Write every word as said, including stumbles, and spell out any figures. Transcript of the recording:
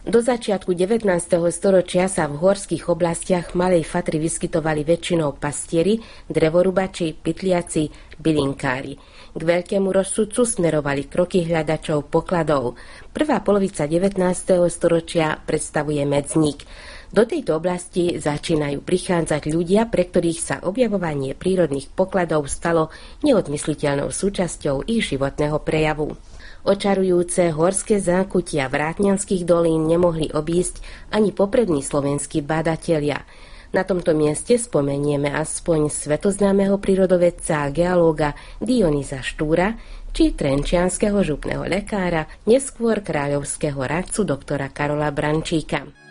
Do začiatku devätnásteho storočia sa v horských oblastiach Malej Fatry vyskytovali väčšinou pastieri, drevorubači, pytliaci, bylinkári. K veľkému rozsudcu smerovali kroky hľadačov pokladov. Prvá polovica devätnásteho storočia predstavuje medzník. Do tejto oblasti začínajú prichádzať ľudia, pre ktorých sa objavovanie prírodných pokladov stalo neodmysliteľnou súčasťou ich životného prejavu. Očarujúce horské zákutia vrátňanských dolín nemohli obísť ani poprední slovenskí badatelia. Na tomto mieste spomenieme aspoň svetoznámeho prírodovedca a geológa Dionýza Štúra či trenčianskeho župného lekára, neskôr kráľovského radcu doktora Karola Brančíka.